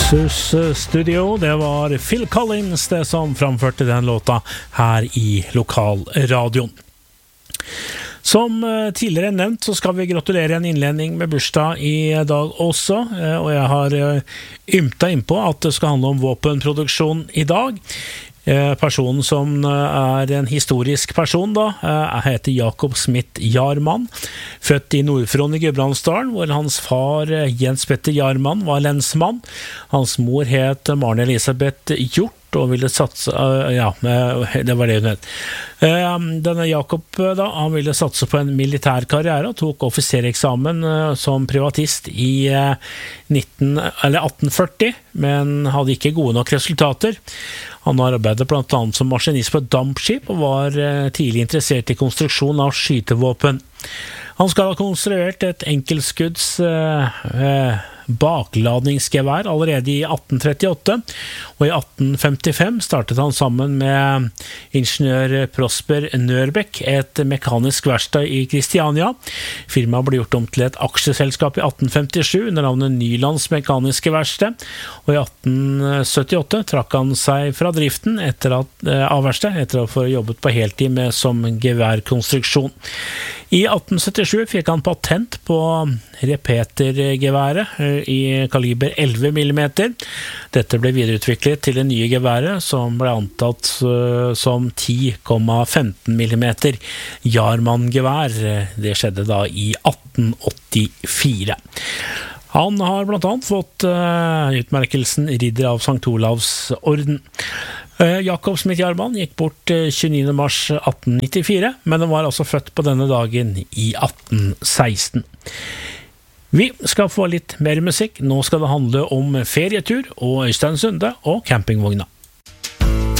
Nexus Studio, det var Phil Collins det som framførte den låta her i lokalradioen. Som tidligere nevnt så skal vi gratulere en innledning med bursdag i dag også, og jeg har ymta innpå at det skal handle om våpenproduksjon i dag. Personen som en historisk person da, heter Jakob Smith Jarman, født i Nord-Fron i Gudbrandsdalen, hvor hans far Jens Petter Jarman var lensmann. Hans mor het Maren Elisabeth Hjort, og ville satse, det var det hun het. Denne Jakob da, han ville satse på en militær karriere og tok offisereksamen som privatist i 1840, men hadde ikke gode nok resultater. Han arbeidet blant annet som maskinist på et dampskip og var tidlig interessert i konstruksjon av skytevåpen. Han skal ha konstruert et enkeltskudds bakladningsgevær allerede i 1838, og i 1855 startet han sammen med ingeniør Prosper Nørbekk et mekanisk verksted i Kristiania. Firmaet ble gjort om til et aksjeselskap i 1857 under navnet Nylands Mekaniske Verksted, og i 1878 trakk han seg fra driften av verksted etter å få jobbet på heltid som geværkonstruksjon. I 1877 fikk han patent på repetergeværet i kaliber 11 mm. Dette ble videreutviklet til det nye geværet som ble antatt som 10,15 mm Jarman-gevær. Det skjedde da i 1884. Han har blant annet fått utmerkelsen Ridder av Sankt Olavs orden. Jakob Smith Jarman gikk bort 29. mars 1894, men han var altså født på denne dagen i 1816. Vi skal få litt mer musikk. Nå skal det handle om ferietur og Øystein Sunde og campingvogna.